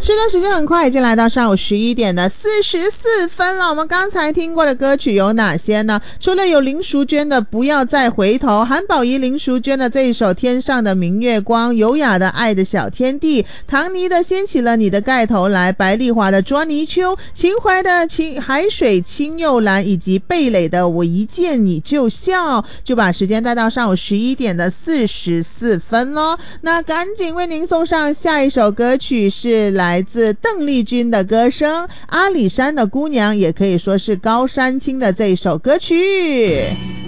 时间很快，已经来到上午11:44了。我们刚才听过的歌曲有哪些呢？除了有林淑娟的《不要再回头》，韩宝仪、林淑娟的这一首《天上的明月光》，优雅的《爱的小天地》，唐妮的《掀起了你的盖头来》，白丽华的《捉泥鳅》，秦淮的海水清又蓝，以及贝蕾的《我一见你就笑》，就把时间带到上午11:44咯。那赶紧为您送上下一首歌曲，是来自邓丽君的歌声，阿里山的姑娘，也可以说是高山青的这一首歌曲。